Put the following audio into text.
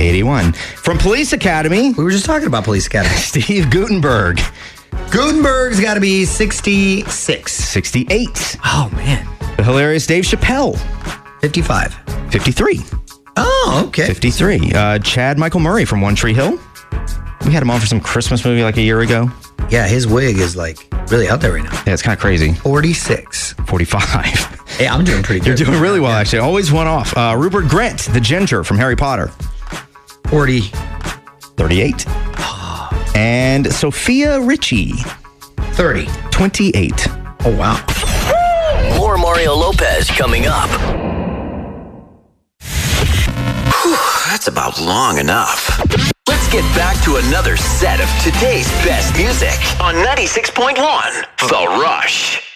81. From Police Academy. We were just talking about Police Academy. Steve Guttenberg. Guttenberg's got to be 66. 68. Oh, man. The hilarious Dave Chappelle. 55. 53. Oh, okay. 53. Chad Michael Murray from One Tree Hill. We had him on for some Christmas movie like a year ago. Yeah, his wig is like really out there right now. Yeah, it's kind of crazy. 46. 45. Hey, I'm doing pretty good. You're doing really well, actually. Always one off. Rupert Grint, the ginger from Harry Potter. 40. 38. And Sophia Richie. 30. 28. Oh, wow. More Mario Lopez coming up. Whew, that's about long enough. Let's get back to another set of today's best music on 96.1 The Rush.